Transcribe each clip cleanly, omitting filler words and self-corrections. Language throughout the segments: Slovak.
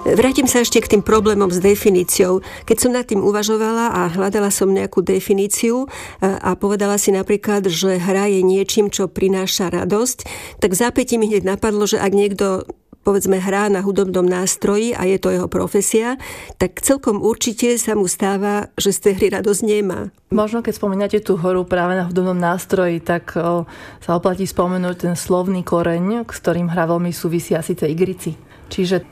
Vrátim sa ešte k tým problémom s definíciou. Keď som nad tým uvažovala a hľadala som nejakú definíciu a povedala si napríklad, že hra je niečím, čo prináša radosť, tak v zápätí mi hneď napadlo, že ak niekto povedzme hrá na hudobnom nástroji a je to jeho profesia, tak celkom určite sa mu stáva, že z tej hry radosť nemá. Možno keď spomínate tú hru práve na hudobnom nástroji, tak sa oplatí spomenúť ten slovný koreň, s ktorým hra veľmi súvisí, a síce igrici. Čiže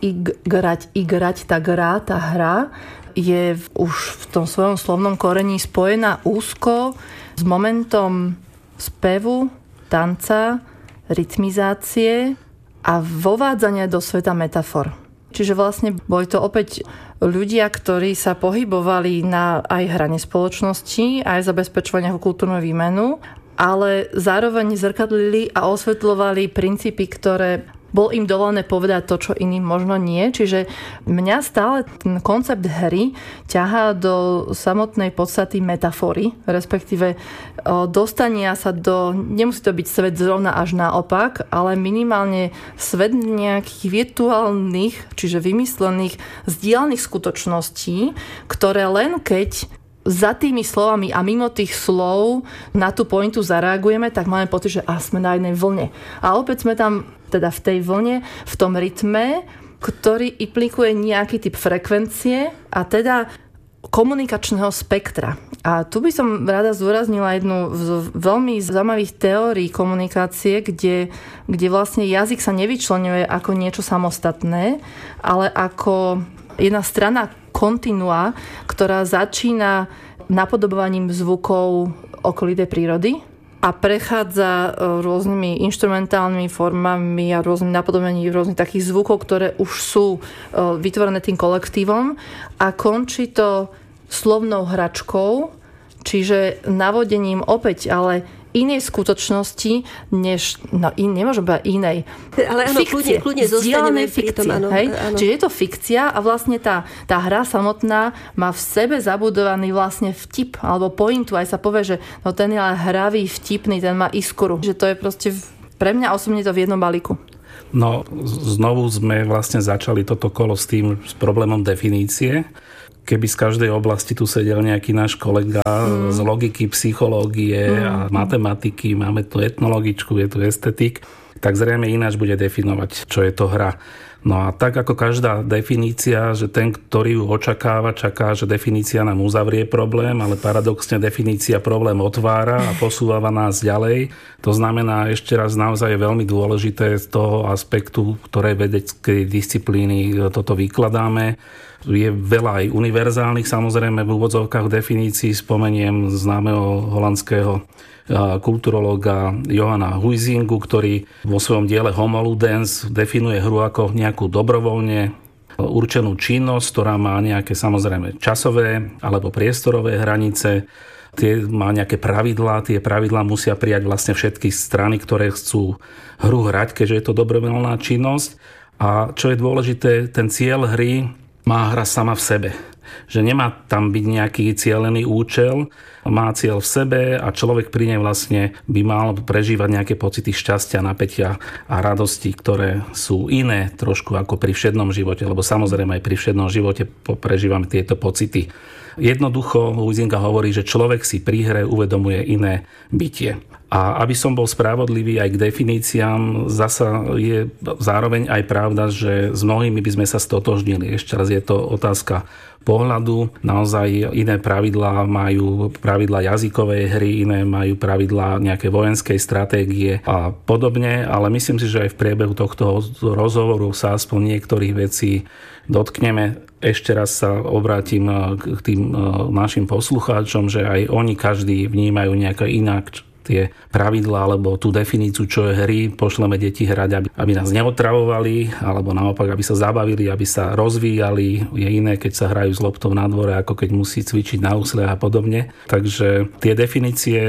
igrať, tá hra je už v tom svojom slovnom koreni spojená úzko s momentom spevu, tanca, rytmizácie a vovádzania do sveta metafor. Čiže vlastne boli to opäť ľudia, ktorí sa pohybovali na aj hrane spoločnosti, aj zabezpečovania kultúrnu výmenu, ale zároveň zrkadlili a osvetľovali princípy, ktoré bol im dovolené povedať to, čo iným možno nie. Čiže mňa stále ten koncept hry ťahá do samotnej podstaty metafory, respektíve dostania sa do, nemusí to byť svet zrovna až naopak, ale minimálne svet nejakých virtuálnych, čiže vymyslených, zdieľaných skutočností, ktoré len keď za tými slovami a mimo tých slov na tú pointu zareagujeme, tak máme pocit, že sme na jednej vlne. A opäť sme tam teda v tej vlne, v tom rytme, ktorý implikuje nejaký typ frekvencie a teda komunikačného spektra. A tu by som rada zdôraznila jednu z veľmi zaujímavých teórií komunikácie, kde vlastne jazyk sa nevyčleňuje ako niečo samostatné, ale ako jedna strana kontinua, ktorá začína napodobovaním zvukov okolitej prírody a prechádza rôznymi inštrumentálnymi formami a rôznymi napodobením rôznych takých zvukov, ktoré už sú vytvorené tým kolektívom, a končí to slovnou hračkou, čiže navodením opäť ale inej skutočnosti, než nemôžem povedať inej. Ale áno, kľudne zostaneme pri tom. Áno. Čiže je to fikcia a vlastne tá hra samotná má v sebe zabudovaný vlastne vtip alebo pointu. Aj sa povie, že ten je ale hravý, vtipný, ten má iskru. Že to je proste pre mňa osobne to v jednom balíku. No, znovu sme vlastne začali toto kolo s problémom definície. Keby z každej oblasti tu sedel nejaký náš kolega z logiky, psychológie a matematiky, máme tu etnologičku, je tu estetik, tak zrejme ináč bude definovať, čo je to hra. No a tak ako každá definícia, že ten, ktorý ju očakáva, čaká, že definícia nám uzavrie problém, ale paradoxne definícia problém otvára a posúva nás ďalej. To znamená, ešte raz, naozaj je veľmi dôležité z toho aspektu, ktorej vedeckej disciplíny toto vykladáme. Je veľa aj univerzálnych, samozrejme v úvodzovkách definícií, spomeniem známeho holandského kulturológa Johana Huizingu, ktorý vo svojom diele Homo Ludens definuje hru ako nejakú dobrovoľne určenú činnosť, ktorá má nejaké samozrejme časové alebo priestorové hranice. Má nejaké pravidlá, tie pravidlá musia prijať vlastne všetky strany, ktoré chcú hru hrať, keďže je to dobrovoľná činnosť. A čo je dôležité, ten cieľ hry má hra sama v sebe. Že nemá tam byť nejaký cielený účel, má cieľ v sebe a človek pri nej vlastne by mal prežívať nejaké pocity šťastia, napätia a radosti, ktoré sú iné trošku ako pri všednom živote, lebo samozrejme aj pri všednom živote prežívame tieto pocity. Jednoducho Huizinga hovorí, že človek si pri hre uvedomuje iné bytie. A aby som bol spravodlivý aj k definíciám, zasa je zároveň aj pravda, že s mnohými by sme sa stotožnili. Ešte raz je to otázka pohľadu. Naozaj iné pravidlá majú pravidlá jazykovej hry, iné majú pravidlá nejaké vojenskej stratégie a podobne, ale myslím si, že aj v priebehu tohto rozhovoru sa aspoň niektorých vecí dotkneme. Ešte raz sa obrátim k tým našim poslucháčom, že aj oni každý vnímajú nejako inak tie pravidlá alebo tú definíciu, čo je hry, pošleme deti hrať, aby nás neotravovali, alebo naopak, aby sa zabavili, aby sa rozvíjali. Je iné, keď sa hrajú s loptou na dvore, ako keď musí cvičiť na úsle a podobne. Takže tie definície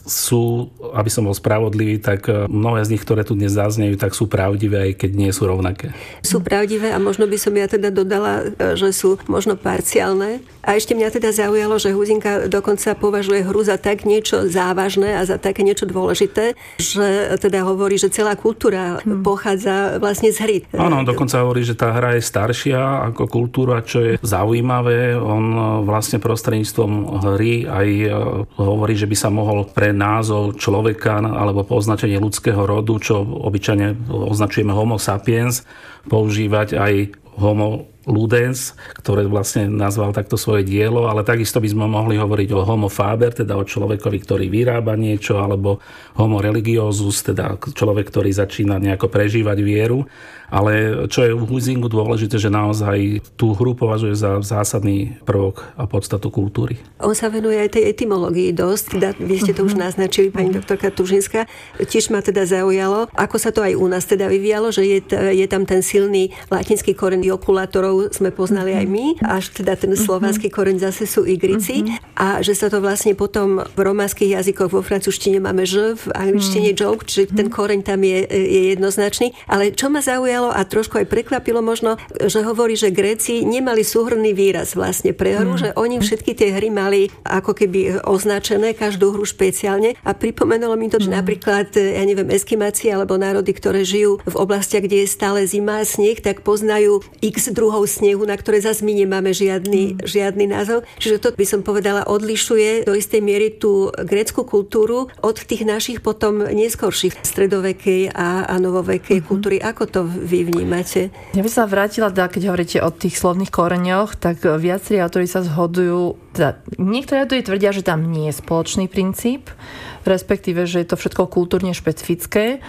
sú, aby som bol spravodlivý, tak mnohé z nich, ktoré tu dnes zaznejú, tak sú pravdivé, aj keď nie sú rovnaké. Sú pravdivé a možno by som ja teda dodala, že sú možno parciálne. A ešte mňa teda zaujalo, že Huizinga dokonca považuje hru za tak niečo závažné a za také niečo dôležité, že teda hovorí, že celá kultúra pochádza vlastne z hry. Áno, dokonca hovorí, že tá hra je staršia ako kultúra, čo je zaujímavé. On vlastne prostredníctvom hry aj hovorí, že by sa mohol pre názov človeka alebo po označenie ľudského rodu, čo obyčajne označujeme Homo sapiens, používať aj Homo ludens, ktoré vlastne nazval takto svoje dielo, ale takisto by sme mohli hovoriť o homo faber, teda o človekovi, ktorý vyrába niečo, alebo homo religiosus, teda človek, ktorý začína nejako prežívať vieru. Ale čo je v Huizingu dôležité, že naozaj tú hru považuje za zásadný prvok a podstatu kultúry. On sa venuje aj tej etymológii dosť, teda vy ste to už naznačili, pani doktorka Tužinská. Tiež ma teda zaujalo, ako sa to aj u nás teda vyvíjalo, že je tam ten silný latinský koreň okulátorov, sme poznali aj my, až teda ten slovanský koreň zase sú igrici a že sa to vlastne potom v románskych jazykoch, vo francúzštine máme ž, v angličtine joke, čiže ten koreň tam je jednoznačný. Ale čo ma zaujalo a trošku aj prekvapilo možno, že hovorí, že Gréci nemali súhrnný výraz vlastne pre hru, že oni všetky tie hry mali ako keby označené, každú hru špeciálne a pripomenulo mi to, že napríklad, ja neviem, Eskimáci alebo národy, ktoré žijú v oblastiach, kde je stále zima a sneh, tak poznajú x druhov snehu, na ktoré zase my nemáme žiadny názov. Čiže to by som povedala odlišuje do istej miery tú grécku kultúru od tých našich potom neskorších stredovekej a novovekej kultúry. Ako to vy vnímate? Ja by sa vrátila, keď hovoríte o tých slovných koreňoch, tak viacerí autori sa zhodujú, teda niektorí autori tvrdia, že tam nie je spoločný princíp, respektíve, že je to všetko kultúrne špecifické.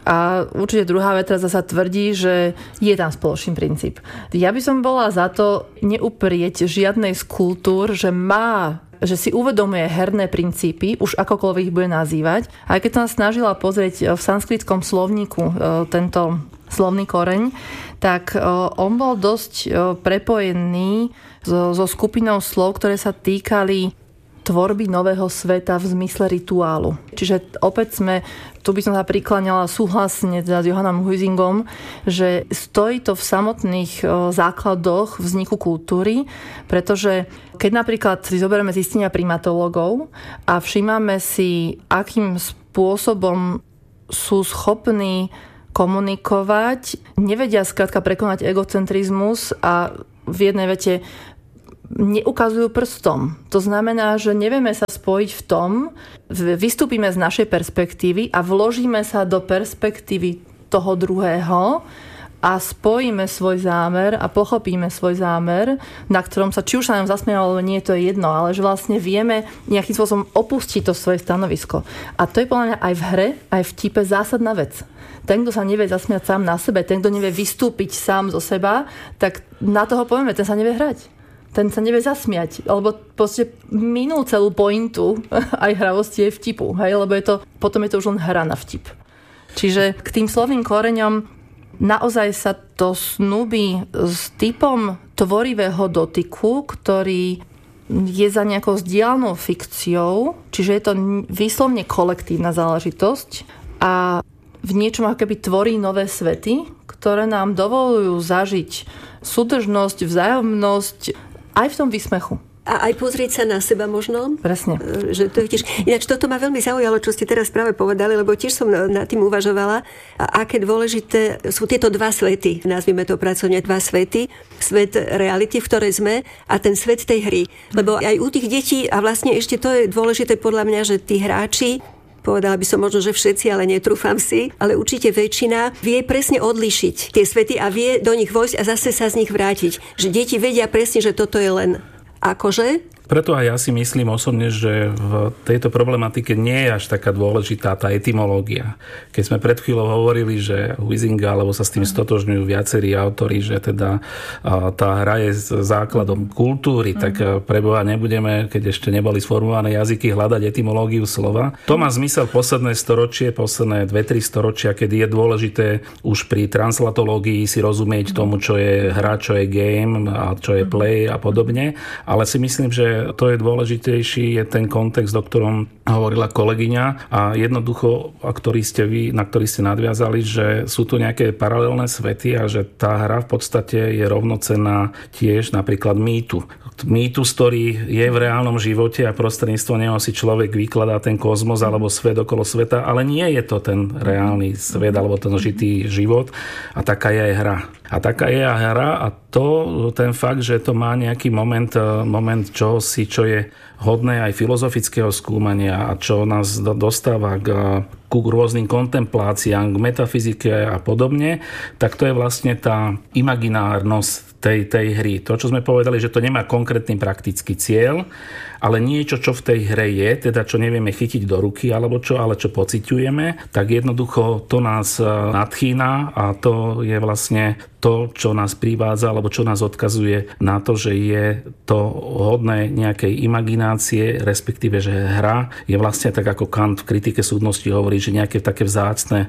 A určite druhá vetra zasa tvrdí, že je tam spoločný princíp. Ja by som bola za to neuprieť žiadnej z kultúr, že si uvedomuje herné princípy, už akokoľvek ich bude nazývať. Aj keď som snažila pozrieť v sanskritskom slovníku tento slovný koreň, tak on bol dosť prepojený so skupinou slov, ktoré sa týkali tvorby nového sveta v zmysle rituálu. Čiže opäť tu by som sa prikláňala súhlasne s Johannom Huizingom, že stojí to v samotných základoch vzniku kultúry, pretože keď napríklad si zoberieme zistenia primatológov a všímame si, akým spôsobom sú schopní komunikovať, nevedia skrátka prekonať egocentrizmus a v jednej vete neukazujú prstom. To znamená, že nevieme sa spojiť v tom, vystúpime z našej perspektívy a vložíme sa do perspektívy toho druhého a spojíme svoj zámer a pochopíme svoj zámer, na ktorom sa či už sa nám zasmieva, alebo nie, to je jedno, ale že vlastne vieme nejakým spôsobom opustiť to svoje stanovisko. A to je podľa mňa aj v hre, aj v vtipe zásadná vec. Ten, kto sa nevie zasmiať sám na sebe, ten, kto nevie vystúpiť sám zo seba, tak na toho povieme, ten sa nevie hrať. Ten sa nevie zasmiať, alebo proste minul celú pointu aj hravosti je vtipu, hej? Lebo potom je to už len hra na vtip. Čiže k tým slovným koreňom naozaj sa to snúbi s typom tvorivého dotyku, ktorý je za nejakou vzdialenou fikciou, čiže je to výslovne kolektívna záležitosť a v niečom ako keby tvorí nové svety, ktoré nám dovolujú zažiť súdržnosť, vzájomnosť aj v tom výsmechu. A aj pozrieť sa na seba možno. Presne. Že to je tiež. Ináč toto ma veľmi zaujalo, čo ste teraz práve povedali, lebo tiež som nad tým uvažovala, aké dôležité sú tieto dva svety. Nazvime to pracovne dva svety. Svet reality, v ktorej sme a ten svet tej hry. Lebo aj u tých detí, a vlastne ešte to je dôležité podľa mňa, že tí hráči, povedala by som možno, že všetci, ale netrúfam si, ale určite väčšina vie presne odlíšiť tie svety a vie do nich vojsť a zase sa z nich vrátiť. Že deti vedia presne, že toto je len akože. Preto aj ja si myslím osobne, že v tejto problematike nie je až taká dôležitá tá etymológia. Keď sme pred chvíľou hovorili, že Huizinga, alebo sa s tým stotožňujú viacerí autori, že teda tá hra je základom kultúry, tak preboha nebudeme, keď ešte neboli sformované jazyky, hľadať etymológiu slova. To má zmysel posledné storočie, posledné 2-3 storočia, kedy je dôležité už pri translatológii si rozumieť tomu, čo je hra, čo je game a čo je play a podobne. Ale si myslím, že že to je dôležitejší, je ten kontext, o ktorom hovorila kolegyňa a jednoducho, na ktorý ste nadviazali, že sú tu nejaké paralelné svety a že tá hra v podstate je rovnocenná tiež napríklad mýtu. Mýtus, ktorý je v reálnom živote a prostredníctvom neho si človek vykladá ten kozmos alebo svet okolo sveta, ale nie je to ten reálny svet alebo ten žitý život a taká je aj hra. A taká je aj hra a ten fakt, že to má nejaký moment čohosi, čo je hodné aj filozofického skúmania a čo nás dostáva ku rôznym kontempláciám, k metafyzike a podobne, tak to je vlastne tá imaginárnosť tej hry. To, čo sme povedali, že to nemá konkrétny praktický cieľ, ale niečo, čo v tej hre je, teda čo nevieme chytiť do ruky, ale čo pociťujeme, tak jednoducho to nás nadchýna a to je vlastne to, čo nás privádza, alebo čo nás odkazuje na to, že je to hodné nejakej imaginácie, respektíve, že hra je vlastne tak, ako Kant v kritike súdnosti hovorí, že nejaké také vzácna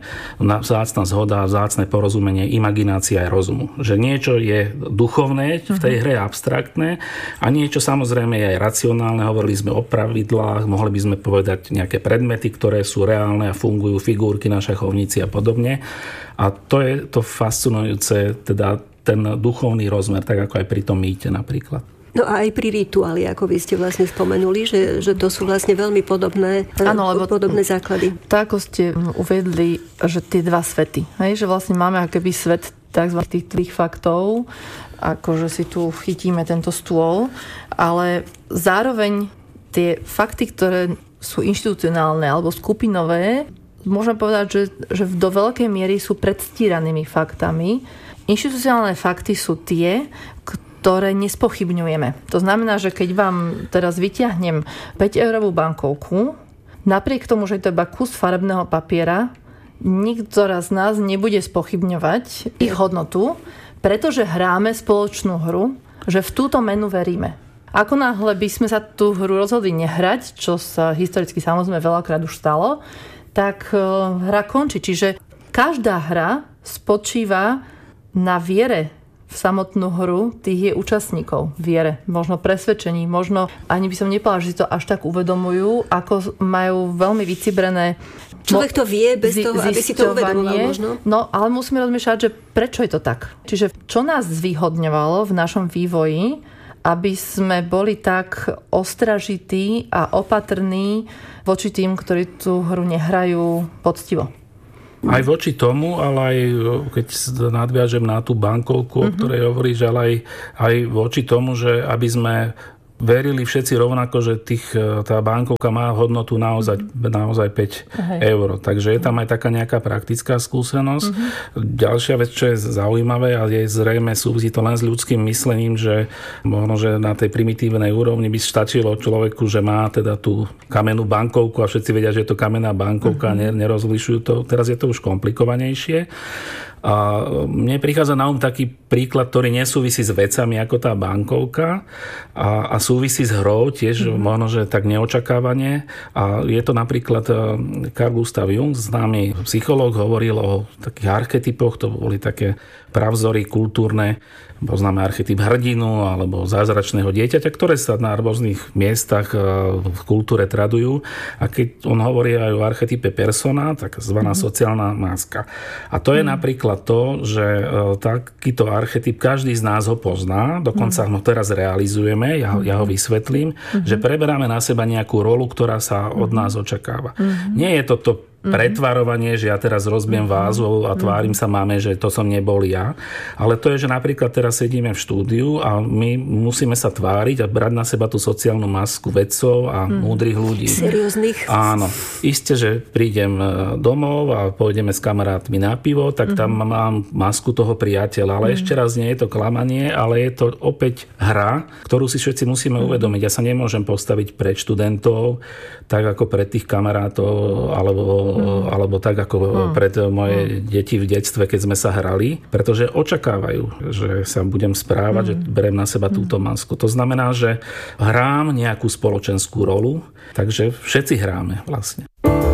zhoda, vzácne porozumenie, imaginácia aj rozumu. Že niečo je duchovné, v tej hre abstraktné a niečo samozrejme je aj racionálne. Hovorili sme o pravidlách, mohli by sme povedať nejaké predmety, ktoré sú reálne a fungujú, figurky na šachovnici a podobne. A to je to fascinujúce, teda ten duchovný rozmer, tak ako aj pri tom mýte napríklad. No a aj pri rituáli, ako vy ste vlastne spomenuli, že to sú vlastne veľmi podobné základy. Tak, ako ste uvedli, že tie dva svety, že vlastne máme akoby svet tzv. Tých faktov, akože si tu chytíme tento stôl, ale zároveň tie fakty, ktoré sú inštitucionálne alebo skupinové, môžeme povedať, že do veľkej miery sú predstíranými faktami. Inštitucionálne fakty sú tie, ktoré nespochybňujeme. To znamená, že keď vám teraz vyťahnem 5-eurovú bankovku, napriek tomu, že je to iba kus farebného papiera, nikto z nás nebude spochybňovať ich hodnotu, pretože hráme spoločnú hru, že v túto menu veríme. Ako náhle by sme sa tú hru rozhodli nehrať, čo sa historicky samozrejme veľakrát už stalo, tak hra končí. Čiže každá hra spočíva na viere v samotnú hru tých jej účastníkov. Viere, možno presvedčení, možno ani by som nepovedala, že si to až tak uvedomujú, ako majú veľmi vycibrené. Človek to vie bez toho, aby si to uvedomoval možno. No, ale musíme rozmýšľať, že prečo je to tak. Čiže čo nás zvýhodňovalo v našom vývoji, aby sme boli tak ostražití a opatrní voči tým, ktorí tú hru nehrajú poctivo. Aj voči tomu, ale aj keď nadviažem na tú bankovku, o ktorej hovoríš, ale aj voči tomu, že aby sme verili všetci rovnako, že tá bankovka má hodnotu naozaj 5 eur. Takže je tam aj taká nejaká praktická skúsenosť. Ďalšia vec, čo je zaujímavé a je zrejme súvisí to len s ľudským myslením, že možno, že na tej primitívnej úrovni by stačilo človeku, že má teda tú kamennú bankovku a všetci vedia, že je to kamenná bankovka, nerozlišujú to. Teraz je to už komplikovanejšie. A mne prichádza na taký príklad, ktorý nesúvisí s vecami ako tá bankovka a súvisí s hrou tiež možno, že tak neočakávanie. A je to napríklad Carl Gustav Jung, známy psychológ, hovoril o takých archetypoch, to boli také pravzory kultúrne, poznáme archetyp hrdinu alebo zázračného dieťaťa, ktoré sa na rôznych miestach v kultúre tradujú. A keď on hovorí aj o archetype persona, takzvaná sociálna maska. A to je napríklad to, že takýto archetyp, každý z nás ho pozná, dokonca ho teraz realizujeme, ja ho vysvetlím, že preberáme na seba nejakú rolu, ktorá sa od nás očakáva. Nie je to pretvarovanie, že ja teraz rozbijem vázu a tvárim sa máme, že to som nebol ja. Ale to je, že napríklad teraz sedíme v štúdiu a my musíme sa tváriť a brať na seba tú sociálnu masku vedcov a múdrych ľudí. Serióznych. Áno. Isté, že prídem domov a pôjdeme s kamarátmi na pivo, tak tam mám masku toho priateľa. Ale ešte raz, nie je to klamanie, ale je to opäť hra, ktorú si všetci musíme uvedomiť. Ja sa nemôžem postaviť pred študentov, tak ako pred tých kamarátov alebo tak ako pred moje deti v detstve, keď sme sa hrali, pretože očakávajú, že sa budem správať, že beriem na seba túto masku. To znamená, že hrám nejakú spoločenskú rolu, takže všetci hráme vlastne.